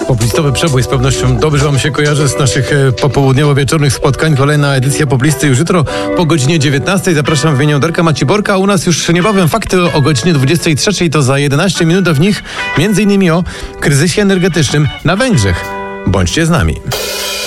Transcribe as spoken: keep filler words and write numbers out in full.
Poplistowy przebój z pewnością dobrze wam się kojarzy z naszych e, popołudniowo-wieczornych spotkań. Kolejna edycja Poplisty już jutro po godzinie dziewiętnastej. Zapraszam w imieniu Darka Maciborka, a u nas już niebawem fakty o godzinie dwudziestej trzeciej. To za jedenaście minut, a w nich między innymi o kryzysie energetycznym na Węgrzech. Bądźcie z nami.